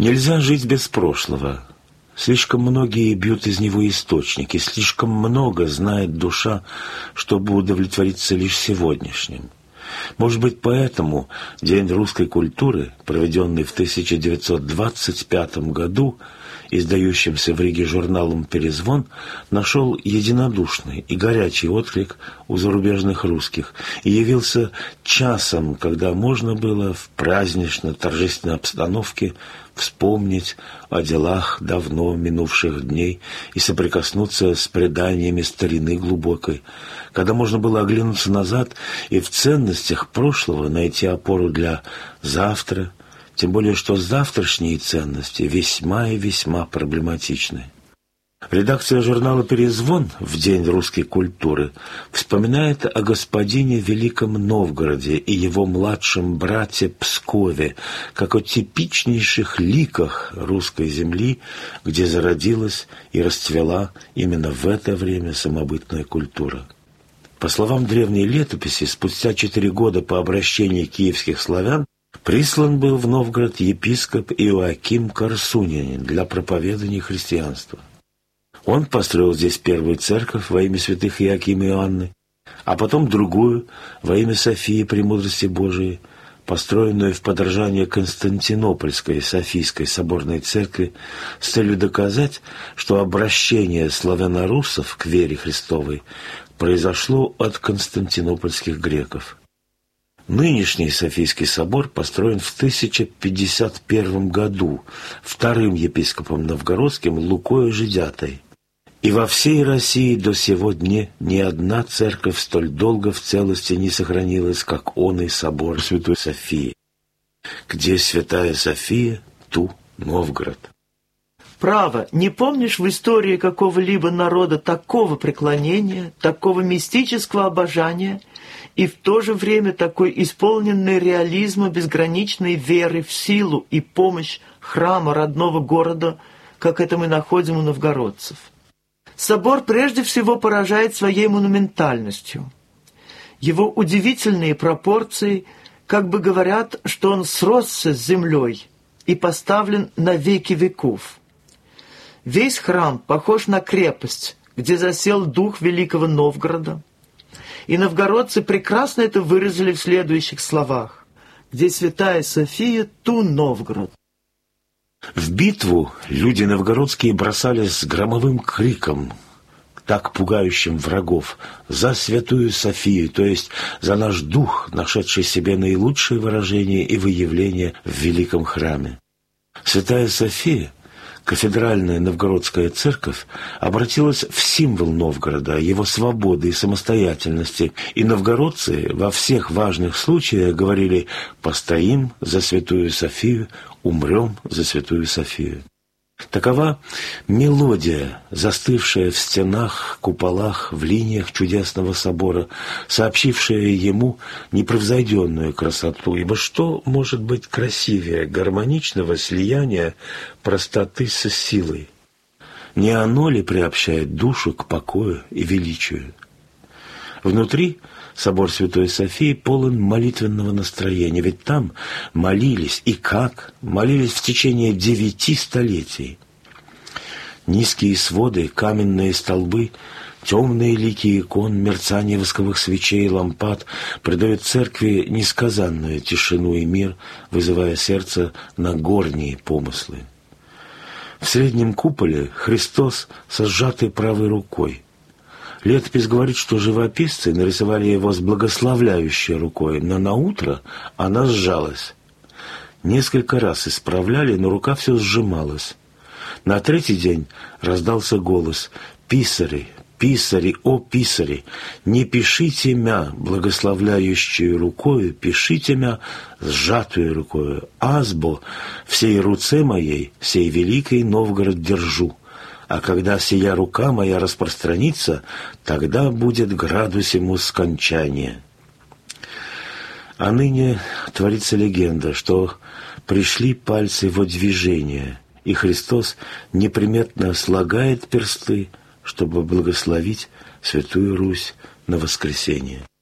Нельзя жить без прошлого. Слишком многие бьют из него источники, слишком много знает душа, чтобы удовлетвориться лишь сегодняшним. Может быть, поэтому День русской культуры, проведенный в 1925 году, издающимся в Риге журналом «Перезвон», нашел единодушный и горячий отклик у зарубежных русских и явился часом, когда можно было в празднично-торжественной обстановке вспомнить о делах давно минувших дней и соприкоснуться с преданиями старины глубокой, когда можно было оглянуться назад и в ценностях прошлого найти опору для завтра, тем более что завтрашние ценности весьма и весьма проблематичны. Редакция журнала «Перезвон» в День русской культуры вспоминает о господине Великом Новгороде и его младшем брате Пскове, как о типичнейших ликах русской земли, где зародилась и расцвела именно в это время самобытная культура. По словам древней летописи, спустя 4 года по обращении киевских славян прислан был в Новгород епископ Иоаким Корсунин для проповедания христианства. Он построил здесь первую церковь во имя святых Иоакима и Анны, а потом другую во имя Софии Премудрости Божией, построенную в подражание Константинопольской Софийской соборной церкви с целью доказать, что обращение славяно-руссов к вере Христовой произошло от константинопольских греков. Нынешний Софийский собор построен в 1051 году вторым епископом новгородским Лукою Жидятой. И во всей России до сего дня ни одна церковь столь долго в целости не сохранилась, как оный собор Святой Софии. Где Святая София, ту Новгород. Право, не помнишь в истории какого-либо народа такого преклонения, такого мистического обожания и в то же время такой исполненной реализма безграничной веры в силу и помощь храма родного города, как это мы находим у новгородцев? Собор прежде всего поражает своей монументальностью. Его удивительные пропорции как бы говорят, что он сросся с землей и поставлен на веки веков. Весь храм похож на крепость, где засел дух Великого Новгорода. И новгородцы прекрасно это выразили в следующих словах: «Где Святая София, ту Новгород». В битву люди новгородские бросались с громовым криком, так пугающим врагов, за Святую Софию, то есть за наш дух, нашедший себе наилучшее выражение и выявление в великом храме. Святая София, кафедральная новгородская церковь, обратилась в символ Новгорода, его свободы и самостоятельности, и новгородцы во всех важных случаях говорили: «Постоим за Святую Софию, умрем за Святую Софию». Такова мелодия, застывшая в стенах, куполах, в линиях чудесного собора, сообщившая ему непревзойденную красоту, ибо что может быть красивее гармоничного слияния простоты со силой? Не оно ли приобщает душу к покою и величию? Внутри собор Святой Софии полон молитвенного настроения, ведь там молились, и как? Молились в течение 9 столетий. Низкие своды, каменные столбы, темные лики икон, мерцание восковых свечей и лампад придают церкви несказанную тишину и мир, вызывая сердце на горние помыслы. В среднем куполе Христос со сжатой правой рукой. Летопись говорит, что живописцы нарисовали его с благословляющей рукой, но наутро она сжалась. Несколько раз исправляли, но рука все сжималась. На 3-й день раздался голос: «Писари, писари, о писари, не пишите мя благословляющую рукою, пишите мя сжатую рукою, азбо всей руце моей, сей великий Новгород держу. А когда сия рука моя распространится, тогда будет градус ему скончания». А ныне творится легенда, что пришли пальцы во движение, и Христос неприметно слагает персты, чтобы благословить Святую Русь на воскресение.